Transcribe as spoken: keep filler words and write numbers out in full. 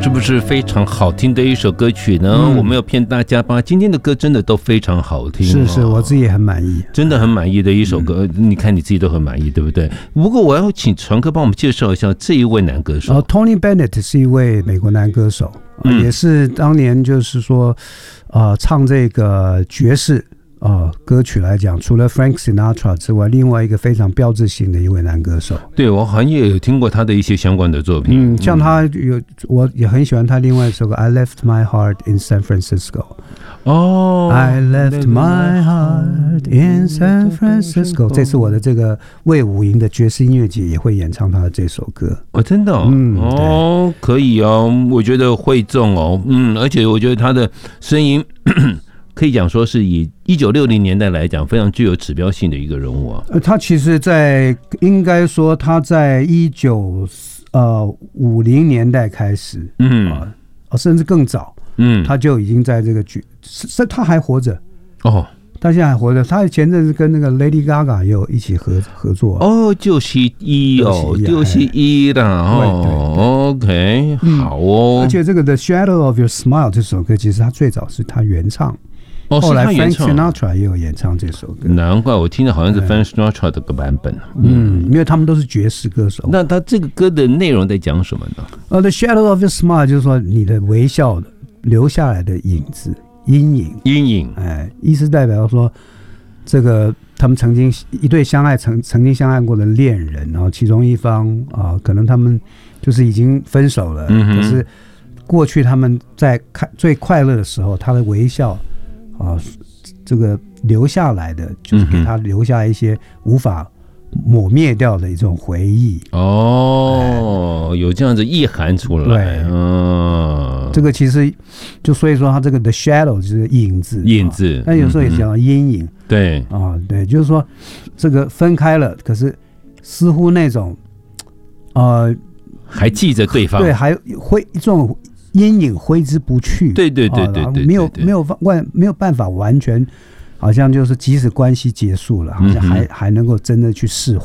是不是非常好听的一首歌曲呢？嗯、我没有骗大家吧，今天的歌真的都非常好听、哦， 是是，我自己也很满意， 真的很满意的一首歌。嗯、你看你自己都很满意，对不对？不过我要请传哥帮我们介绍一下这一位男歌手。 哦 ，Tony Bennett 是一位美国男歌手，呃嗯、也是当年就是说，呃，唱这个爵士。哦，歌曲来讲，除了 Frank Sinatra 之外，另外一个非常标志性的一位男歌手。 对，我好像也有听过他的一些相关的作品。 嗯，像他有，我也很喜欢他另外一首歌《I Left My Heart in San Francisco》。 哦 ，I left my heart in San Francisco。这次我的这个魏武营的爵士音乐节也会演唱他的这首歌。 哦，真的、哦，嗯，哦，可以哦，我觉得会中哦，嗯，而且我觉得他的声音。可以讲说是以一九六零年代来讲非常具有指标性的一个人物啊。 呃，他其实在应该说他在一九呃五零年代开始，嗯、呃，甚至更早，嗯，他就已经在这个剧，是他还活着哦，他现在还活着。他前阵子跟那个 Lady Gaga 也有一起合合作哦，就是一哦，就是一啦哦 ，OK， 好哦、 嗯。而且这个 The Shadow of Your Smile 这首歌，其实他最早是他原唱。 哦、 后来 Frank Sinatra 也有演唱这首歌， 难怪我听的好像是 Frank Sinatra 的个版本。 嗯，因为他们都是爵士歌手。 那他这个歌的内容在讲什么呢？ 呃 ，The Shadow of Your Smile 就是说你的微笑留下来的影子、阴影、 阴影。 哎，意思代表说，这个他们曾经一对相爱曾曾经相爱过的恋人，然后其中一方啊、呃，可能他们就是已经分手了，嗯、可是过去他们在最快乐的时候，他的微笑。啊，这个留下来的就是给他留下一些无法抹灭掉的一种回忆。 哦，哎、有这样子意涵出来。 对，嗯，这个其实就所以说他这个 the shadow 就是影子， 影子。 但有时候也讲阴影。 嗯、对， 啊，对，就是说这个分开了，可是似乎那种呃还记着对方， 对，还会这种。阴影挥之不去， 对对对对 对, 对， 没有没有完没有办法完全，好像就是即使关系结束了，好像还、嗯、还能够真的去释怀。